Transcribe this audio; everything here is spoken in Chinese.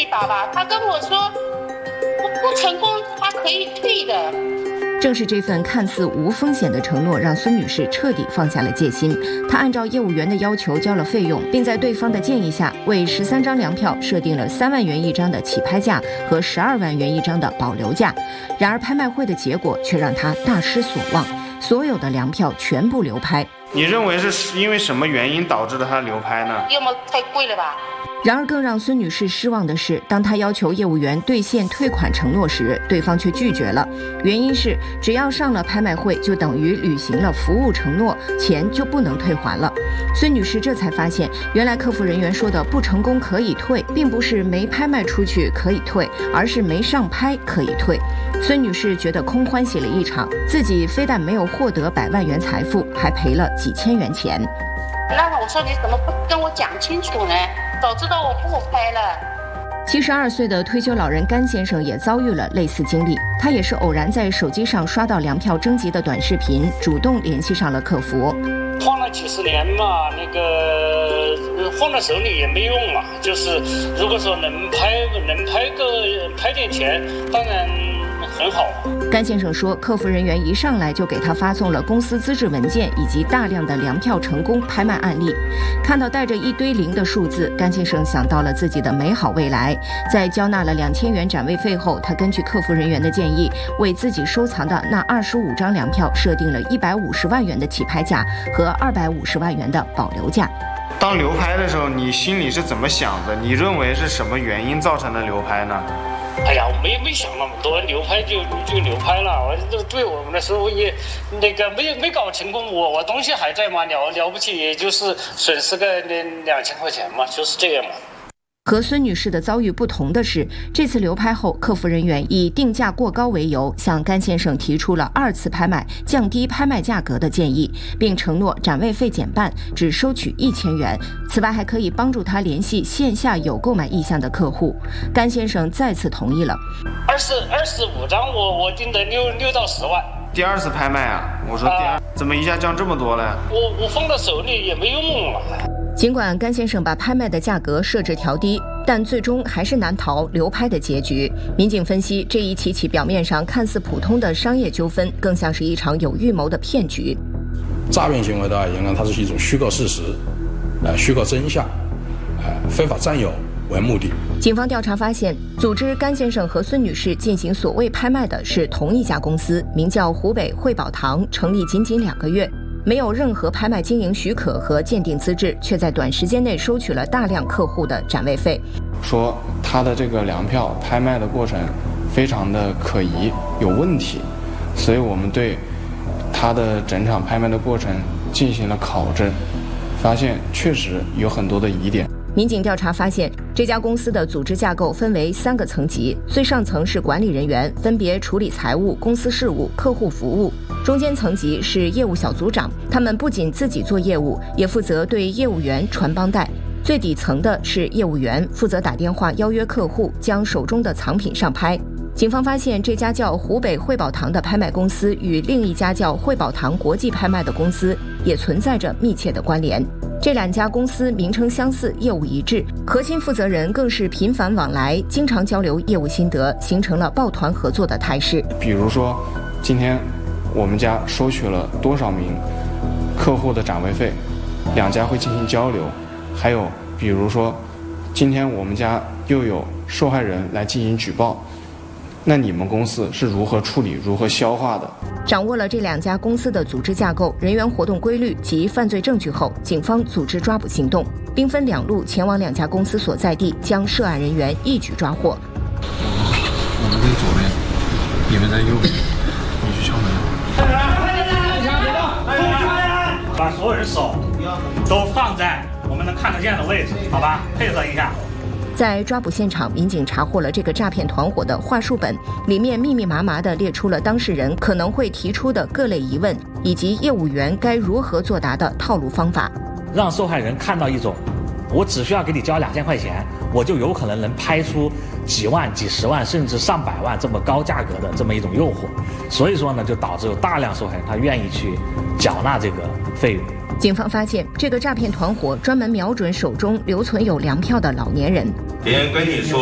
去打吧。他跟我说不成功他可以退的。 正是这份看似无风险的承诺，让孙女士彻底放下了戒心。她按照业务员的要求交了费用，并在对方的建议下，为13张粮票设定了3万元一张的起拍价和12万元一张的保留价。然而，拍卖会的结果却让她大失所望，所有的粮票全部流拍。 你认为是因为什么原因导致了她流拍呢？ 要么太贵了吧。 然而，更让孙女士失望的是，当她要求业务员兑现退款承诺时，对方却拒绝了。原因是，只要上了拍卖会，就等于履行了服务承诺，钱就不能退还了。孙女士这才发现，原来客服人员说的不成功可以退，并不是没拍卖出去可以退，而是没上拍可以退。孙女士觉得空欢喜了一场，自己非但没有获得100万元财富，还赔了几千元钱。 那我说你怎么不跟我讲清楚呢？早知道我不拍了。 72岁的退休老人甘先生也遭遇了类似经历，他也是偶然在手机上刷到粮票征集的短视频，主动联系上了客服。 放了几十年嘛，放在手里也没用嘛。就是如果说能拍点钱，当然很好。 甘先生说，客服人员一上来就给他发送了公司资质文件以及大量的粮票成功拍卖案例。看到带着一堆零的数字，甘先生想到了自己的美好未来。在交纳了2000元展位费后，他根据客服人员的建议，为自己收藏的那25张粮票设定了150万元的起拍价和250万元的保留价。 当流拍的时候，你心里是怎么想的？你认为是什么原因造成的流拍呢？ 哎呀，我没想那么多，流拍就流拍了。我对我们的时候也没搞成功，我东西还在嘛，了不起也就是损失个2000块钱嘛，就是这样嘛。 和孙女士的遭遇不同的是，这次流拍后，客服人员以定价过高为由，向甘先生提出了2次拍卖降低拍卖价格的建议，并承诺展位费减半，只收取1000元。此外，还可以帮助他联系线下有购买意向的客户。甘先生再次同意了。 25张我定的6到10万。 第2次拍卖啊，我说怎么一下降这么多了？ 我放到手里也没用了。 尽管甘先生把拍卖的价格设置调低，但最终还是难逃流拍的结局。民警分析，这一起表面上看似普通的商业纠纷，更像是一场有预谋的骗局。 诈骗行为的言论，它是一种虚构事实、虚构真相、非法占有为目的。 警方调查发现，组织甘先生和孙女士进行所谓拍卖的是同一家公司，名叫湖北汇宝堂，成立仅2个月。没有任何拍卖经营许可和鉴定资质，却在短时间内收取了大量客户的展位费。 说他的这个粮票拍卖的过程非常的可疑，有问题，所以我们对他的整场拍卖的过程进行了考证，发现确实有很多的疑点。 民警调查发现，这家公司的组织架构分为3个层级，最上层是管理人员，分别处理财务、公司事务、客户服务；中间层级是业务小组长，他们不仅自己做业务，也负责对业务员传帮带；最底层的是业务员，负责打电话邀约客户，将手中的藏品上拍。警方发现，这家叫湖北汇宝堂的拍卖公司与另一家叫汇宝堂国际拍卖的公司也存在着密切的关联。这2家公司名称相似，业务一致，核心负责人更是频繁往来，经常交流业务心得，形成了抱团合作的态势。 比如说，今天我们家收取了多少名客户的展位费，2家会进行交流。还有比如说，今天我们家又有受害人来进行举报，那你们公司是如何处理、如何消化的？ 掌握了这2家公司的组织架构、人员活动规律及犯罪证据后，警方组织抓捕行动，兵分2路前往2家公司所在地，将涉案人员一举抓获。 我们在左边，你们在右边，你去敲门。 把所有人手都放在我们能看得见的位置，好吧？配合一下。 在抓捕现场，民警查获了这个诈骗团伙的话术本，里面密密麻麻地列出了当事人可能会提出的各类疑问，以及业务员该如何作答的套路方法。 让受害人看到一种，我只需要给你交2000块钱，我就有可能拍出几万、几十万，甚至上百万这么高价格的这么一种诱惑。所以说呢，就导致有大量受害人他愿意去缴纳这个费用。 警方发现，这个诈骗团伙专门瞄准手中留存有粮票的老年人。 别人跟你说